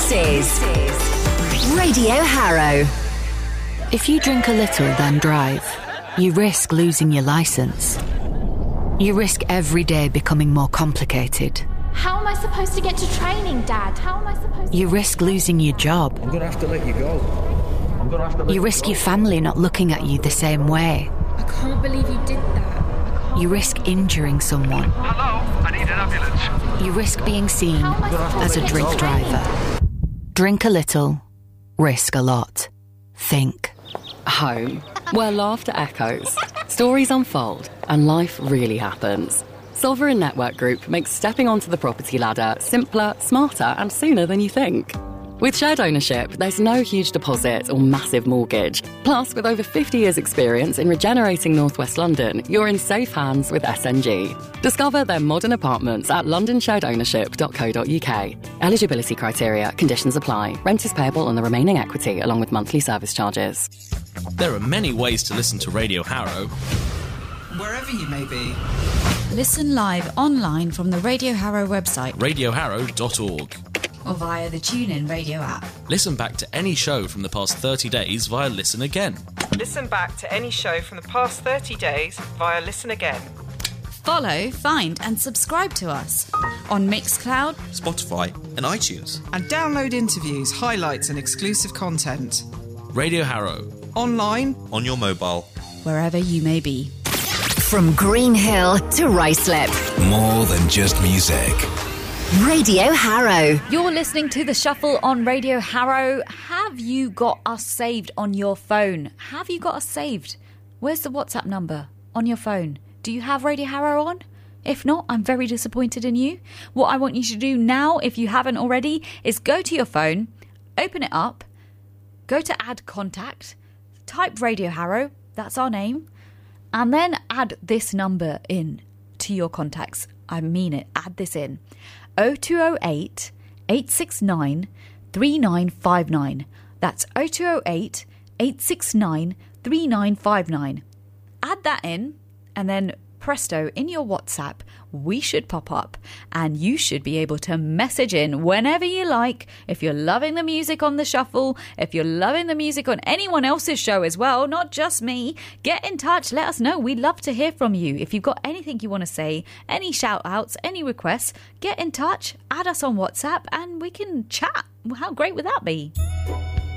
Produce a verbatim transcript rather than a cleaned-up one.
This is Radio Harrow. If you drink a little, then drive, you risk losing your licence. You risk every day becoming more complicated. How am I supposed to get to training, Dad? How am I supposed to... You risk losing your job. I'm going to have to let you go. I'm going to have to let You risk your family not looking at you the same way. I can't believe you did that. You risk injuring someone. Hello, I need an ambulance. You risk being seen as a drink driver. Drink a little, risk a lot. Think. Home, where laughter echoes, stories unfold, and life really happens. Sovereign Network Group makes stepping onto the property ladder simpler, smarter, and sooner than you think. With shared ownership, there's no huge deposit or massive mortgage. Plus, with over fifty years' experience in regenerating North West London, you're in safe hands with S N G. Discover their modern apartments at london shared ownership dot co dot uk. Eligibility criteria, conditions apply. Rent is payable on the remaining equity along with monthly service charges. There are many ways to listen to Radio Harrow. Wherever you may be. Listen live online from the Radio Harrow website. radio harrow dot org. Or via the TuneIn Radio app. Listen back to any show from the past thirty days via Listen Again. Listen back to any show from the past thirty days via Listen Again. Follow, find and subscribe to us on Mixcloud, Spotify and iTunes. And download interviews, highlights and exclusive content. Radio Harrow. Online. On your mobile. Wherever you may be. From Green Hill to Ruislip. More than just music. Radio Harrow. You're listening to The Shuffle on Radio Harrow. Have you got us saved on your phone? Have you got us saved? Where's the WhatsApp number on your phone? Do you have Radio Harrow on? If not, I'm very disappointed in you. What I want you to do now, if you haven't already, is go to your phone, open it up, go to add contact, type Radio Harrow, that's our name, and then add this number in to your contacts. I mean it, add this in. oh two oh eight, eight six nine, three nine five nine. That's oh two oh eight, eight six nine, three nine five nine. Add that in, and then presto, in your WhatsApp, we should pop up, and you should be able to message in whenever you like. If you're loving the music on The Shuffle, if you're loving the music on anyone else's show as well, not just me, get in touch, let us know. We'd love to hear from you. If you've got anything you want to say, any shout outs, any requests, get in touch, add us on WhatsApp, and we can chat. How great would that be?